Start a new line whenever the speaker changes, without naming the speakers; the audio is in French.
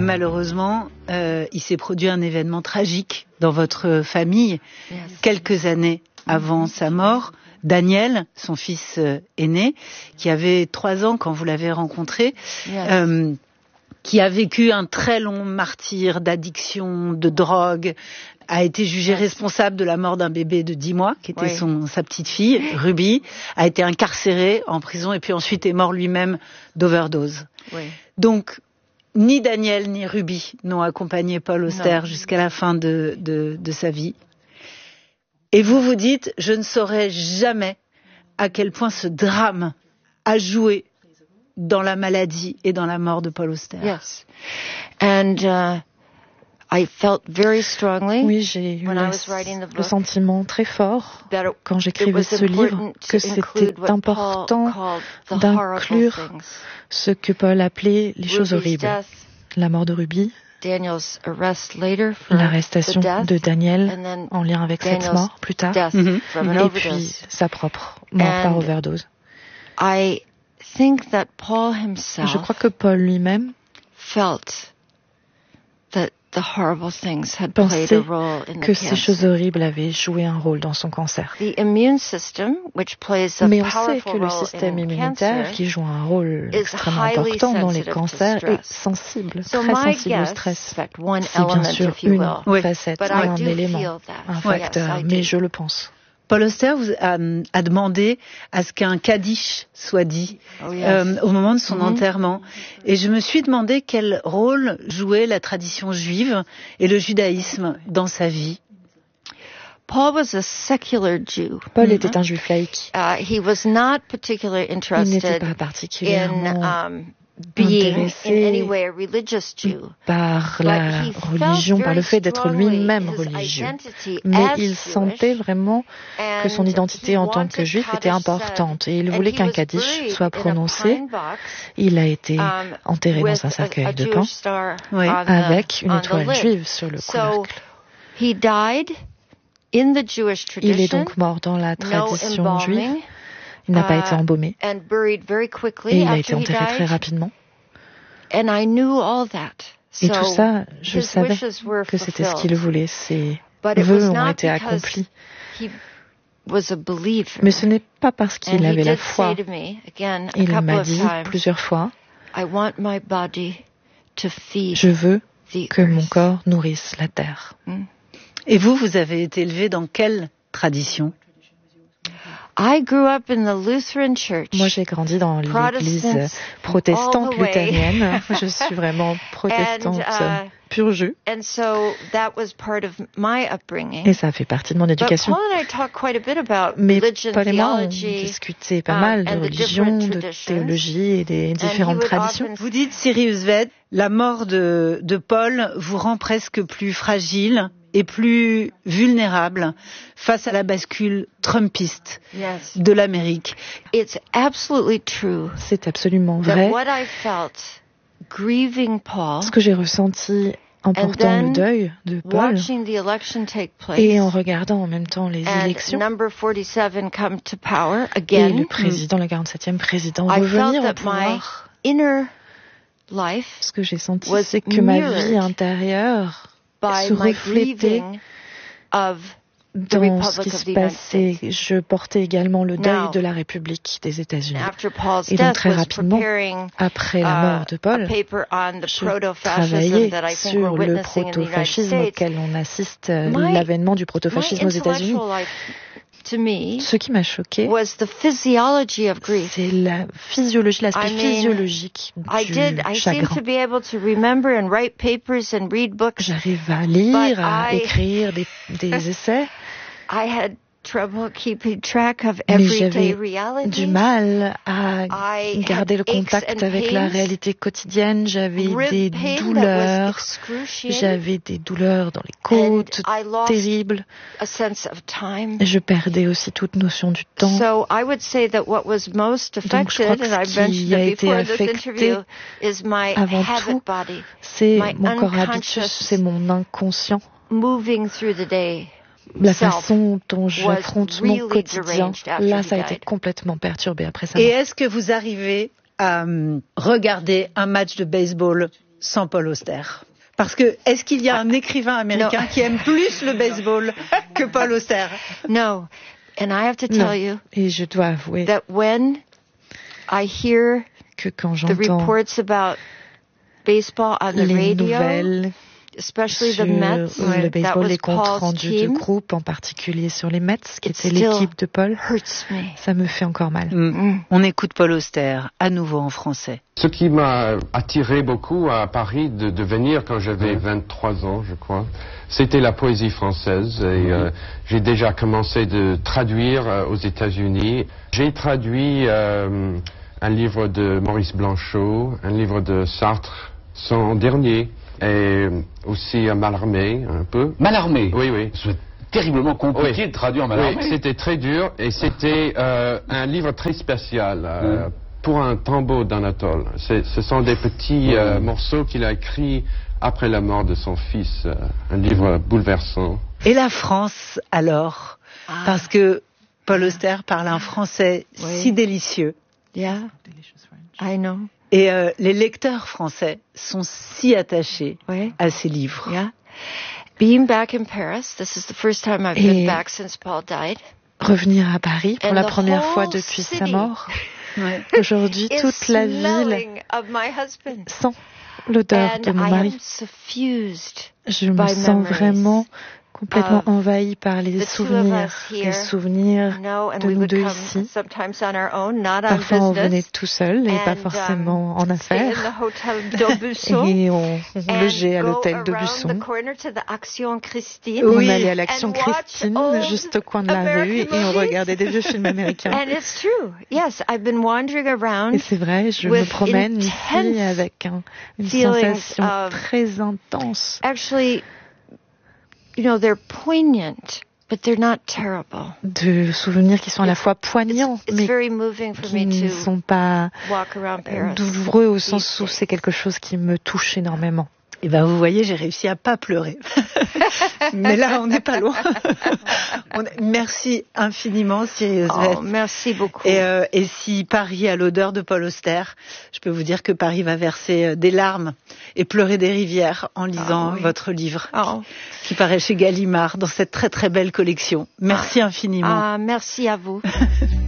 malheureusement, il s'est produit un événement tragique dans votre famille quelques années avant sa mort. Daniel, son fils aîné, qui avait 3 ans quand vous l'avez rencontré, qui a vécu un très long martyre d'addiction, de drogue, a été jugé responsable de la mort d'un bébé de 10 mois, qui était sa petite fille, Ruby, a été incarcéré en prison et puis ensuite est mort lui-même d'overdose. Donc, ni Daniel ni Ruby n'ont accompagné Paul Auster jusqu'à la fin de sa vie. Et vous vous dites, je ne saurais jamais à quel point ce drame a joué dans la maladie et dans la mort de Paul Auster.
Yes. And I felt very strongly
oui, j'ai eu le sentiment très fort quand j'écrivais ce livre que c'était important d'inclure ce que Paul appelait les choses horribles. La mort de Ruby, l'arrestation de Daniel en lien avec cette mort plus tard, et puis sa propre mort par overdose. Je crois que Paul lui-même pensait que ces choses horribles avaient joué un rôle dans son cancer. Mais on sait que le système immunitaire, qui joue un rôle extrêmement important dans les cancers, est sensible, très sensible au stress. C'est bien sûr une facette, un élément, un facteur, mais je le pense.
Paul Auster a demandé à ce qu'un kaddish soit dit au moment de son enterrement. Et je me suis demandé quel rôle jouait la tradition juive et le judaïsme dans sa vie.
Paul
était un juif laïque. Il n'était pas particulièrement intéressé par la religion, par le fait d'être lui-même religieux. Mais il sentait vraiment que son identité en tant que juif était importante et il voulait qu'un kaddish soit prononcé. Il a été enterré dans un cercueil de pin avec une étoile juive sur le couvercle. Il est donc mort dans la tradition juive. Il n'a pas été embaumé et il a été enterré très rapidement. Et tout ça, je savais que c'était ce qu'il voulait. Ses vœux ont été accomplis. Mais ce n'est pas parce qu'il avait la foi. Il m'a dit plusieurs fois, je veux que mon corps nourrisse la terre.
Et vous avez été élevé dans quelle tradition ?
Moi, j'ai grandi dans l'église protestante luthérienne. Je suis vraiment protestante pur jus. Et ça fait partie de mon éducation. Mais Paul et moi, on discutait pas mal de religion, de théologie et des différentes traditions.
Vous dites, Sirius Ved, la mort de Paul vous rend presque plus fragile et plus vulnérable face à la bascule trumpiste de l'Amérique.
C'est
absolument vrai. Ce que j'ai ressenti en portant le deuil de Paul et en regardant en même temps les élections et le président, le 47e président, revenir au pouvoir, ce que j'ai senti, c'est que ma vie intérieure se reflétait dans ce qui se passait. Je portais également le deuil de la République des États-Unis. Et donc très rapidement, après la mort de Paul, je travaillais sur le protofascisme auquel on assiste, l'avènement du protofascisme aux États-Unis. Ce qui m'a choqué, c'est la physiologie, l'aspect physiologique du chagrin. J'arrive à lire, à écrire des essais. Mais j'avais du mal à garder le contact avec la réalité quotidienne. J'avais des douleurs dans les côtes terribles. Je perdais aussi toute notion du temps. Donc je crois que ce qui a été affecté avant tout, c'est mon corps habitus, c'est mon inconscient. La façon dont j'affronte mon quotidien, là, ça a été complètement perturbé après ça.
Et est-ce que vous arrivez à regarder un match de baseball sans Paul Auster? Parce que, est-ce qu'il y a un écrivain américain qui aime plus le baseball que Paul Auster?
No. And I have to tell you,
et je dois avouer
that when I hear
que quand
the
j'entends
reports about baseball on the
les
radio,
nouvelles
especially
sur
the Mets,
le baseball,
that was
les comptes
Paul's
rendus de
team,
groupe, en particulier sur les Mets, qui
it
était
still
l'équipe de Paul,
hurts me.
ça me fait encore mal.
On écoute Paul Auster, à nouveau en français.
Ce qui m'a attiré beaucoup à Paris de venir quand j'avais 23 ans, je crois, c'était la poésie française. Et j'ai déjà commencé de traduire aux États-Unis. J'ai traduit un livre de Maurice Blanchot, un livre de Sartre, son dernier, et aussi un Mallarmé, un peu.
Mallarmé?
Oui, oui.
C'est terriblement compliqué de traduire Mallarmé.
Oui, c'était très dur, et c'était un livre très spécial. Pour un tombeau d'Anatole. Ce sont des petits morceaux qu'il a écrits après la mort de son fils. Un livre bouleversant.
Et la France, alors? Parce que Paul Auster parle un français si délicieux.
Yeah, I know.
Et les lecteurs français sont si attachés à ces livres.
Yeah. Being back in Paris, this is the first time I've been back since Paul died.
Revenir à Paris pour la première fois depuis sa mort. Aujourd'hui, toute la ville sent l'odeur de mon mari. Je me sens vraiment complètement envahie par les souvenirs de nous deux ici. Parfois, on venait tout seul et pas forcément en affaires. Et on logeait à l'hôtel d'Aubusson. On allait à l'Action Christine, juste au coin de la rue, et on regardait des vieux films américains. Et c'est vrai, je me promène ici avec une sensation très intense.
You know, they're poignant, but they're not terrible.
De souvenirs qui sont à la fois poignants, mais qui ne sont pas douloureux au sens où c'est quelque chose qui me touche énormément.
Et ben, vous voyez, j'ai réussi à pas pleurer. Mais là, on n'est pas loin. Merci infiniment, Siri Osweth.
Merci beaucoup.
Et si Paris a l'odeur de Paul Auster, je peux vous dire que Paris va verser des larmes et pleurer des rivières en lisant votre livre, qui paraît chez Gallimard, dans cette très très belle collection. Merci infiniment.
Merci à vous.